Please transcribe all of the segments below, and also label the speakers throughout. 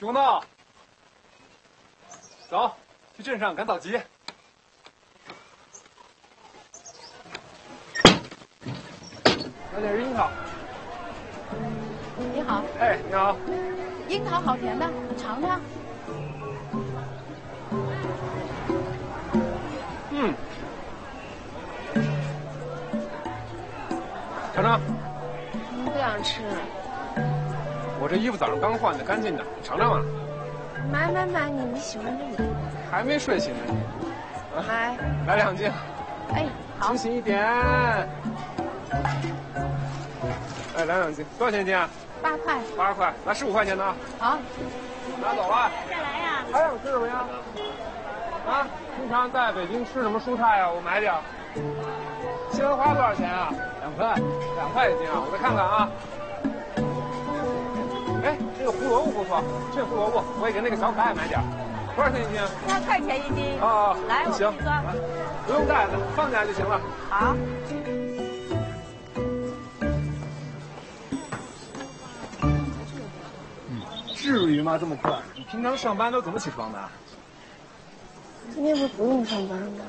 Speaker 1: 许公道，走，去镇上赶早集。小姐是樱桃。
Speaker 2: 你好。
Speaker 1: 哎，你好。
Speaker 2: 樱桃好甜的，尝尝。
Speaker 1: 嗯。尝尝。
Speaker 3: 不想吃。
Speaker 1: 我这衣服早上刚换的，干净的，尝尝啊。
Speaker 3: 买，你喜欢这个？
Speaker 1: 还没睡醒呢你。
Speaker 3: 买。
Speaker 1: 来2斤。
Speaker 2: 哎，好。
Speaker 1: 清醒一点。哎，来2斤，多少钱一斤啊
Speaker 2: 8块。
Speaker 1: 8块，来15块钱的啊。
Speaker 2: 好。
Speaker 1: 拿走了。
Speaker 3: 再来呀。
Speaker 1: 还想吃什么呀？啊，平常在北京吃什么蔬菜啊？我买点。西兰花多少钱啊？2块，2块一斤啊！我再看看啊。哎，这个胡萝卜不错，这胡萝卜我也给那个小可爱买点。多少钱一斤
Speaker 3: ？3块钱一斤。
Speaker 1: 啊，
Speaker 3: 来，我
Speaker 1: 行，
Speaker 3: 给你装。
Speaker 1: 不用袋子，放进来就行了。
Speaker 3: 好。
Speaker 1: 至于吗？这么快？你平常上班都怎么起床的？
Speaker 3: 今天不用上班吗？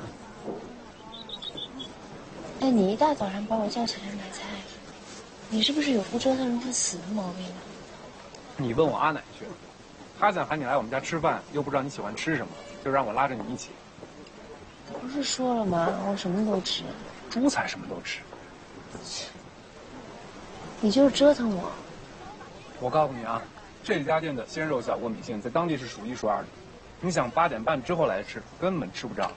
Speaker 3: 哎，你一大早上把我叫起来买菜，你是不是有不折腾人不死的毛病啊？
Speaker 1: 你问我阿奶去了，她想喊你来我们家吃饭，又不知道你喜欢吃什么，就让我拉着你一起。
Speaker 3: 不是说了吗？我什么都吃。
Speaker 1: 猪才什么都吃。
Speaker 3: 你就是折腾我。
Speaker 1: 我告诉你啊，这家店的鲜肉小锅米线在当地是数1数2的。你想8点半之后来吃，根本吃不着。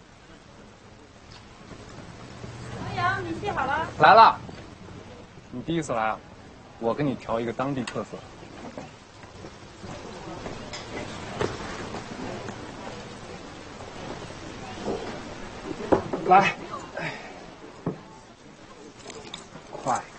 Speaker 3: 王阳，你记好了。
Speaker 1: 来了。你第一次来啊，我给你调一个当地特色。来，快。